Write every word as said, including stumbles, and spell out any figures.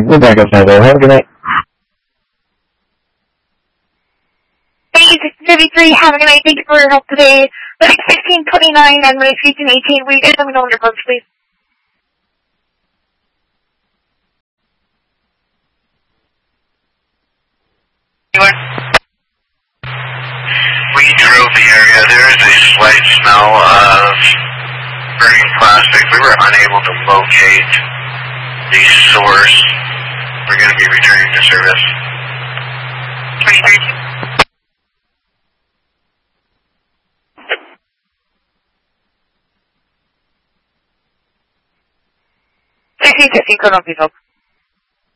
We'll back up now, though. Have a good night. Hey, six thirty-three, have a good night. Thank you for your help today. Like fifteen twenty-nine and race fifteen eighteen. Will you guys let me know when you're close, please? We drove the area. There is a slight smell of burning plastic. We were unable to locate the source. We're going to be returning to service. twenty-three. fifteen fifteen, Colonel, please help.